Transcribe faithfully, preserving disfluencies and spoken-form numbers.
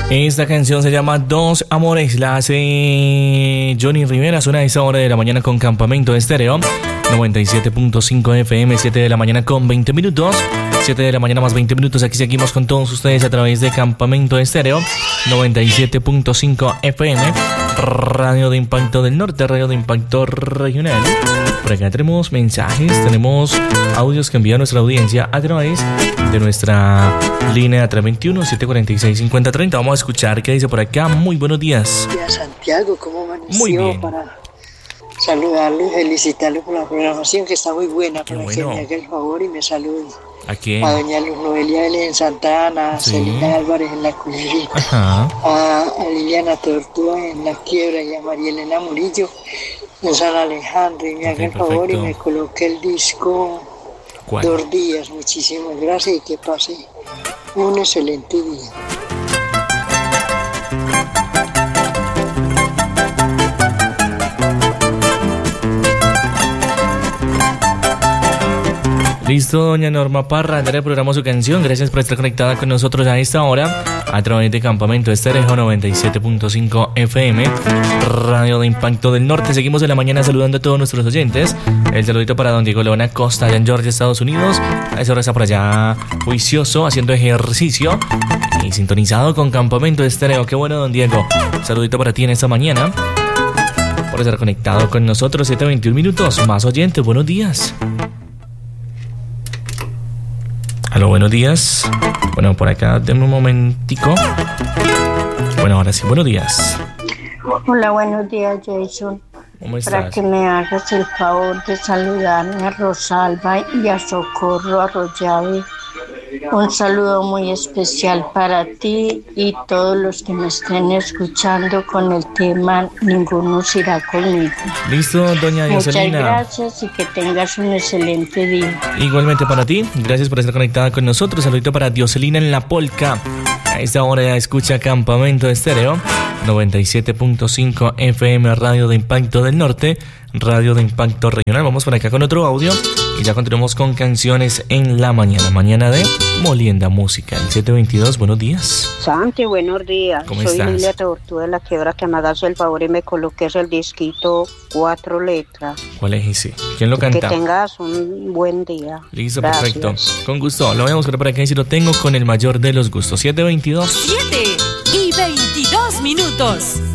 Esta canción se llama Dos Amores, la hace Johnny Rivera, suena a esa hora de la mañana con Campamento Estéreo, noventa y siete punto cinco F M, siete de la mañana con veinte minutos, siete de la mañana más veinte minutos, aquí seguimos con todos ustedes a través de Campamento Estéreo, noventa y siete punto cinco F M, Radio de Impacto del Norte, Radio de Impacto Regional. Por acá tenemos mensajes, tenemos audios que envía nuestra audiencia a través de nuestra línea tres dos uno, siete cuatro seis, cinco cero tres cero. Vamos a escuchar qué dice por acá. Muy buenos días. Buenos días, Santiago, ¿cómo amaneció? Muy bien. Para saludarlo y felicitarlo por la programación que está muy buena. Qué para bueno. que me haga el favor y me salude. ¿A quién? A doña Luz Noelia Vélez en Santa Ana, a Sí. Celina Álvarez en La Culerita, Ajá. a, a Liliana Tortúa en La Quiebra y a María Elena Murillo en San Alejandro. Y me Ok, haga el favor y perfecto. me coloque el disco ¿Cuál? Dos Días. Muchísimas gracias y que pase un excelente día. Listo, doña Norma Parra, ya le programó su canción. Gracias por estar conectada con nosotros a esta hora a través de Campamento Estéreo noventa y siete punto cinco F M, Radio de Impacto del Norte. Seguimos en la mañana saludando a todos nuestros oyentes. El saludito para don Diego Leona Costa, allá en Georgia, Estados Unidos. A esa hora está por allá juicioso, haciendo ejercicio y sintonizado con Campamento Estéreo. Qué bueno, don Diego. Saludito para ti en esta mañana por estar conectado con nosotros. siete veintiún minutos. Más oyentes, buenos días. Aló, buenos días. Bueno, por acá, denme un momentico. Bueno, ahora sí, buenos días. Hola, buenos días, Jason. ¿Cómo Para estás? que me hagas el favor de saludarme a Rosalba y a Socorro Arroyave. Un saludo muy especial para ti y todos los que me estén escuchando con el tema Ninguno se irá conmigo. Listo, doña Muchas Dioselina. gracias y que tengas un excelente día. Igualmente para ti, gracias por estar conectada con nosotros. Saludito para Dioselina en la Polca. A esta hora ya escucha Campamento Estéreo, noventa y siete punto cinco F M, Radio de Impacto del Norte, Radio de Impacto Regional. Vamos por acá con otro audio y ya continuamos con canciones en la mañana. Mañana de Molienda Musical. siete veintidós, buenos días. Santi, buenos días. ¿Cómo Soy estás? Lilia Tortúa de La Quiebra, que me hagas el favor y me coloques el disquito Cuatro Letras. ¿Cuál es ese? ¿Quién lo Que canta? tengas un buen día. Listo, Gracias. perfecto. Con gusto. Lo voy a buscar por acá y si lo tengo con el mayor de los gustos. siete veintidós. siete y veintidós minutos.